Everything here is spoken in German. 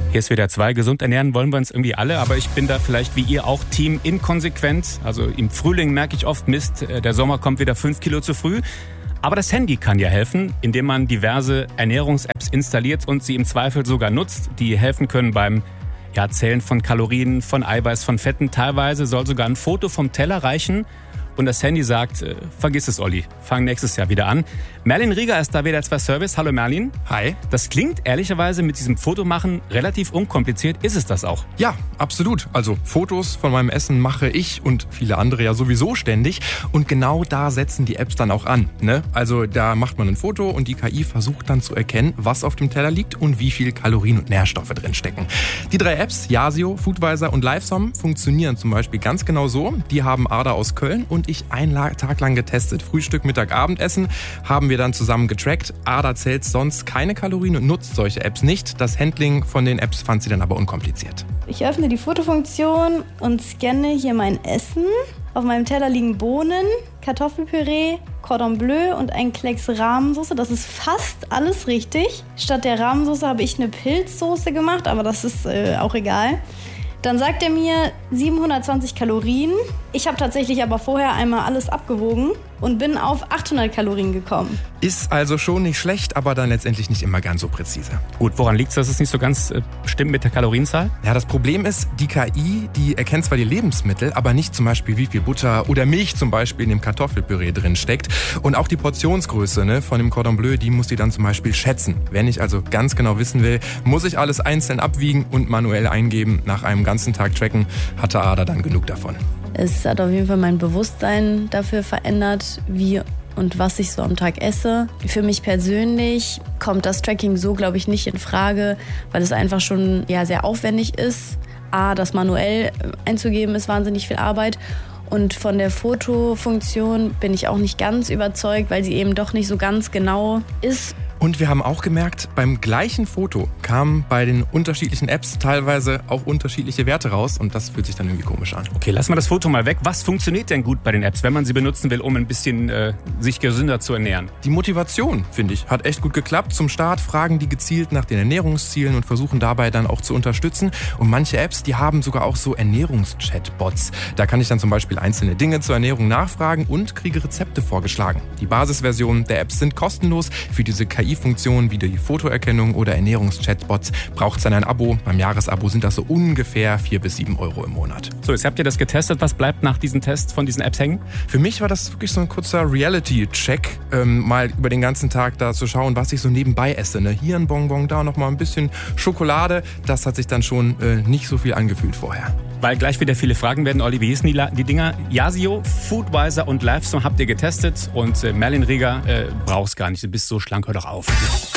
Hier ist WDR 2. Gesund ernähren wollen wir uns irgendwie alle, aber ich bin da vielleicht wie ihr auch Team inkonsequent. Also im Frühling merke ich oft, Mist, der Sommer kommt wieder 5 Kilo zu früh. Aber das Handy kann ja helfen, indem man diverse Ernährungs-Apps installiert und sie im Zweifel sogar nutzt, die helfen können beim Zählen von Kalorien, von Eiweiß, von Fetten. Teilweise soll sogar ein Foto vom Teller reichen. Und das Handy sagt, vergiss es, Olli, fang nächstes Jahr wieder an. Merlin Rieger ist da WDR 2 Service. Hallo Merlin. Hi. Das klingt ehrlicherweise mit diesem Fotomachen relativ unkompliziert. Ist es das auch? Ja, absolut. Also Fotos von meinem Essen mache ich und viele andere ja sowieso ständig. Und genau da setzen die Apps dann auch an. Ne? Also da macht man ein Foto und die KI versucht dann zu erkennen, was auf dem Teller liegt und wie viel Kalorien und Nährstoffe drin stecken. Die 3 Apps, Yasio, Foodvisor und Livesom, funktionieren zum Beispiel ganz genau so. Die haben Ada aus Köln und ich einen Tag lang getestet. Frühstück, Mittag, Abendessen haben wir dann zusammen getrackt. Ada zählt sonst keine Kalorien und nutzt solche Apps nicht. Das Handling von den Apps fand sie dann aber unkompliziert. Ich öffne die Fotofunktion und scanne hier mein Essen. Auf meinem Teller liegen Bohnen, Kartoffelpüree, Cordon Bleu und ein Klecks Rahmensauce. Das ist fast alles richtig. Statt der Rahmensauce habe ich eine Pilzsoße gemacht, aber das ist auch egal. Dann sagt er mir 720 Kalorien. Ich habe tatsächlich aber vorher einmal alles abgewogen und bin auf 800 Kalorien gekommen. Ist also schon nicht schlecht, aber dann letztendlich nicht immer ganz so präzise. Gut, woran liegt es, dass es nicht so ganz stimmt mit der Kalorienzahl? Ja, das Problem ist, die KI, die erkennt zwar die Lebensmittel, aber nicht zum Beispiel, wie viel Butter oder Milch zum Beispiel in dem Kartoffelpüree drin steckt. Und auch die Portionsgröße von dem Cordon Bleu, die muss die dann zum Beispiel schätzen. Wenn ich also ganz genau wissen will, muss ich alles einzeln abwiegen und manuell eingeben. Nach einem ganzen Tag tracken hatte Ada dann genug davon. Es hat auf jeden Fall mein Bewusstsein dafür verändert, wie und was ich so am Tag esse. Für mich persönlich kommt das Tracking so, glaube ich, nicht in Frage, weil es einfach schon sehr aufwendig ist. Das manuell einzugeben ist wahnsinnig viel Arbeit. Und von der Fotofunktion bin ich auch nicht ganz überzeugt, weil sie eben doch nicht so ganz genau ist. Und wir haben auch gemerkt, beim gleichen Foto kamen bei den unterschiedlichen Apps teilweise auch unterschiedliche Werte raus und das fühlt sich dann irgendwie komisch an. Okay, lassen wir das Foto mal weg. Was funktioniert denn gut bei den Apps, wenn man sie benutzen will, um ein bisschen sich gesünder zu ernähren? Die Motivation, finde ich, hat echt gut geklappt. Zum Start fragen die gezielt nach den Ernährungszielen und versuchen dabei dann auch zu unterstützen. Und manche Apps, die haben sogar auch so Ernährungschat-Bots. Da kann ich dann zum Beispiel einzelne Dinge zur Ernährung nachfragen und kriege Rezepte vorgeschlagen. Die Basisversionen der Apps sind kostenlos. Für diese KI-Funktionen wie die Fotoerkennung oder Ernährungschatbots braucht es dann ein Abo. Beim Jahresabo sind das so ungefähr 4 bis 7 Euro im Monat. So, jetzt habt ihr das getestet. Was bleibt nach diesem Test von diesen Apps hängen? Für mich war das wirklich so ein kurzer Reality-Check, mal über den ganzen Tag da zu schauen, was ich so nebenbei esse. Hier ein Bonbon, da noch mal ein bisschen Schokolade. Das hat sich dann schon nicht so viel angefühlt vorher. Weil gleich wieder viele Fragen werden, Olli, wie hießen die Dinger? Yasio, Foodvisor und Livesom habt ihr getestet und Merlin Rieger brauchst gar nicht, du bist so schlank, hör doch auf.